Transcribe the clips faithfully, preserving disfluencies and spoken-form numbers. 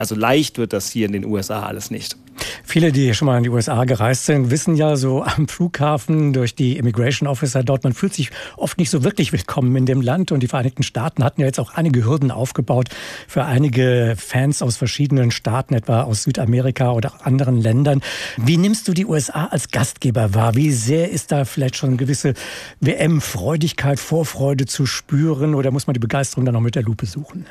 Also leicht wird das hier in den U S A alles nicht. Viele, die schon mal in die U S A gereist sind, wissen ja so am Flughafen durch die Immigration Officer dort, man fühlt sich oft nicht so wirklich willkommen in dem Land. Und die Vereinigten Staaten hatten ja jetzt auch einige Hürden aufgebaut für einige Fans aus verschiedenen Staaten, etwa aus Südamerika oder auch anderen Ländern. Wie nimmst du die U S A als Gastgeber wahr? Wie sehr ist da vielleicht schon eine gewisse W M-Freudigkeit, Vorfreude zu spüren? Oder muss man die Begeisterung dann noch mit der Lupe suchen?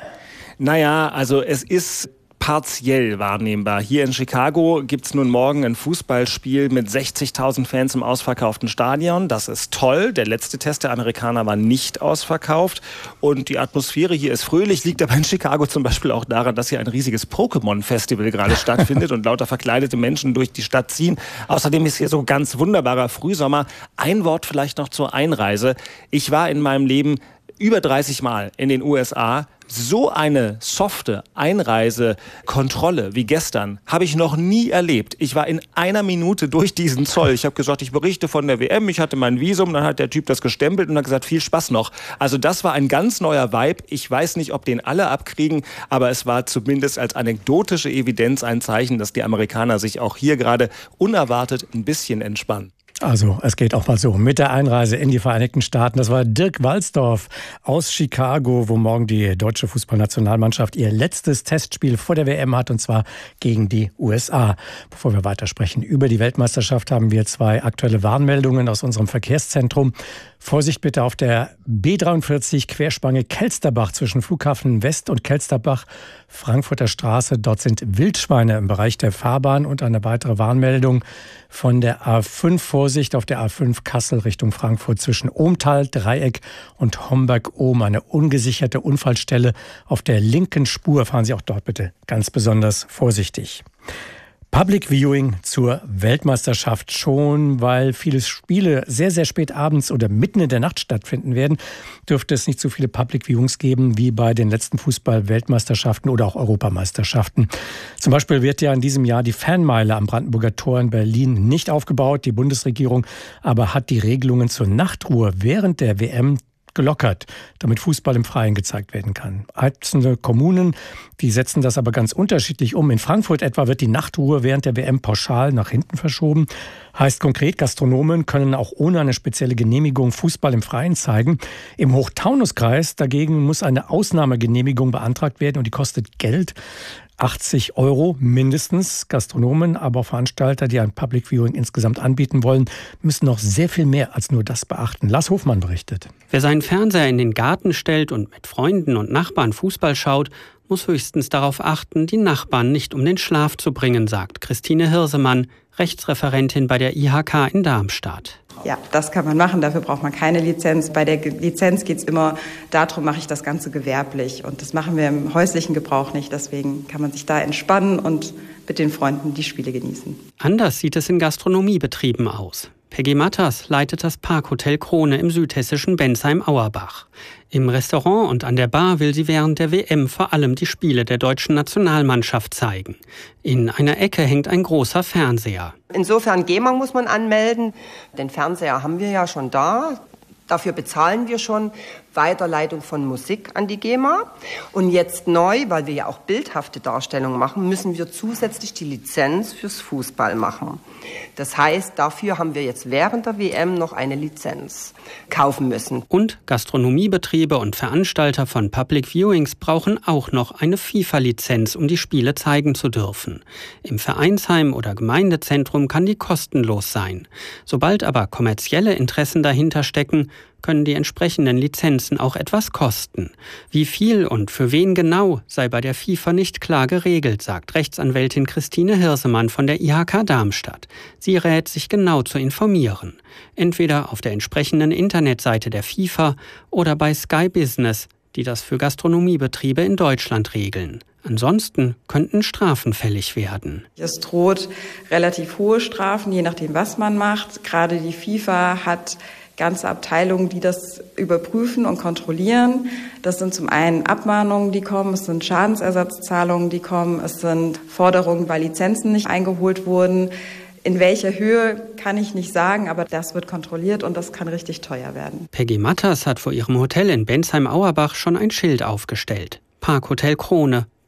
Naja, also es ist partiell wahrnehmbar. Hier in Chicago gibt es nun morgen ein Fußballspiel mit sechzigtausend Fans im ausverkauften Stadion. Das ist toll. Der letzte Test der Amerikaner war nicht ausverkauft. Und die Atmosphäre hier ist fröhlich, liegt aber in Chicago zum Beispiel auch daran, dass hier ein riesiges Pokémon-Festival gerade stattfindet und lauter verkleidete Menschen durch die Stadt ziehen. Außerdem ist hier so ganz wunderbarer Frühsommer. Ein Wort vielleicht noch zur Einreise. Ich war in meinem Leben über dreißig Mal in den U S A. So eine softe Einreisekontrolle wie gestern habe ich noch nie erlebt. Ich war in einer Minute durch diesen Zoll. Ich habe gesagt, ich berichte von der W M, ich hatte mein Visum, dann hat der Typ das gestempelt und hat gesagt, viel Spaß noch. Also das war ein ganz neuer Vibe. Ich weiß nicht, ob den alle abkriegen, aber es war zumindest als anekdotische Evidenz ein Zeichen, dass die Amerikaner sich auch hier gerade unerwartet ein bisschen entspannen. Also es geht auch mal so mit der Einreise in die Vereinigten Staaten. Das war Dirk Walsdorf aus Chicago, wo morgen die deutsche Fußballnationalmannschaft ihr letztes Testspiel vor der W M hat, und zwar gegen die U S A. Bevor wir weitersprechen über die Weltmeisterschaft, haben wir zwei aktuelle Warnmeldungen aus unserem Verkehrszentrum. Vorsicht bitte auf der B dreiundvierzig Querspange Kelsterbach zwischen Flughafen West und Kelsterbach, Frankfurter Straße. Dort sind Wildschweine im Bereich der Fahrbahn. Und eine weitere Warnmeldung von der A fünf. Vorsicht auf der A fünf Kassel Richtung Frankfurt zwischen Ohmtal, Dreieck und Homberg-Ohm. Eine ungesicherte Unfallstelle auf der linken Spur. Fahren Sie auch dort bitte ganz besonders vorsichtig. Public Viewing zur Weltmeisterschaft schon, weil viele Spiele sehr, sehr spät abends oder mitten in der Nacht stattfinden werden, dürfte es nicht so viele Public Viewings geben wie bei den letzten Fußball-Weltmeisterschaften oder auch Europameisterschaften. Zum Beispiel wird ja in diesem Jahr die Fanmeile am Brandenburger Tor in Berlin nicht aufgebaut. Die Bundesregierung aber hat die Regelungen zur Nachtruhe während der W M gelockert, damit Fußball im Freien gezeigt werden kann. Einzelne Kommunen, die setzen das aber ganz unterschiedlich um. In Frankfurt etwa wird die Nachtruhe während der W M pauschal nach hinten verschoben. Heißt konkret, Gastronomen können auch ohne eine spezielle Genehmigung Fußball im Freien zeigen. Im Hochtaunuskreis dagegen muss eine Ausnahmegenehmigung beantragt werden und die kostet Geld. achtzig Euro mindestens. Gastronomen, aber auch Veranstalter, die ein Public Viewing insgesamt anbieten wollen, müssen noch sehr viel mehr als nur das beachten. Lars Hofmann berichtet. Wer seinen Fernseher in den Garten stellt und mit Freunden und Nachbarn Fußball schaut, muss höchstens darauf achten, die Nachbarn nicht um den Schlaf zu bringen, sagt Christine Hirsemann, Rechtsreferentin bei der I H K in Darmstadt. Ja, das kann man machen, dafür braucht man keine Lizenz. Bei der Lizenz geht es immer darum, mache ich das Ganze gewerblich. Und das machen wir im häuslichen Gebrauch nicht. Deswegen kann man sich da entspannen und mit den Freunden die Spiele genießen. Anders sieht es in Gastronomiebetrieben aus. Peggy Matters leitet das Parkhotel Krone im südhessischen Bensheim-Auerbach. Im Restaurant und an der Bar will sie während der W M vor allem die Spiele der deutschen Nationalmannschaft zeigen. In einer Ecke hängt ein großer Fernseher. Insofern GEMA muss man anmelden. Den Fernseher haben wir ja schon da. Dafür bezahlen wir schon Weiterleitung von Musik an die GEMA. Und jetzt neu, weil wir ja auch bildhafte Darstellungen machen, müssen wir zusätzlich die Lizenz fürs Fußball machen. Das heißt, dafür haben wir jetzt während der W M noch eine Lizenz kaufen müssen. Und Gastronomiebetriebe und Veranstalter von Public Viewings brauchen auch noch eine FIFA-Lizenz, um die Spiele zeigen zu dürfen. Im Vereinsheim oder Gemeindezentrum kann die kostenlos sein. Sobald aber kommerzielle Interessen dahinter stecken, können die entsprechenden Lizenzen auch etwas kosten. Wie viel und für wen genau, sei bei der FIFA nicht klar geregelt, sagt Rechtsanwältin Christine Hirsemann von der I H K Darmstadt. Sie rät, sich genau zu informieren. Entweder auf der entsprechenden Internetseite der FIFA oder bei Sky Business, die das für Gastronomiebetriebe in Deutschland regeln. Ansonsten könnten Strafen fällig werden. Es droht relativ hohe Strafen, je nachdem, was man macht. Gerade die FIFA hat ganze Abteilungen, die das überprüfen und kontrollieren. Das sind zum einen Abmahnungen, die kommen, es sind Schadensersatzzahlungen, die kommen, es sind Forderungen, weil Lizenzen nicht eingeholt wurden. In welcher Höhe kann ich nicht sagen, aber das wird kontrolliert und das kann richtig teuer werden. Peggy Matters hat vor ihrem Hotel in Bensheim-Auerbach schon ein Schild aufgestellt. Parkhotel Krone,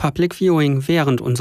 Public Viewing während unserer